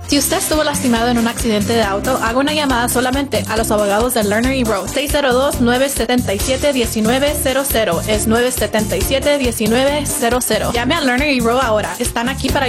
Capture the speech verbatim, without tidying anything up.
Si usted estuvo lastimado en un accidente de auto, haga una llamada solamente a los abogados de Lerner y Rowe. seis cero dos, nueve siete siete, uno nueve cero cero. Es nueve siete siete, uno nueve cero cero. Llame a Lerner y Rowe ahora. Están aquí para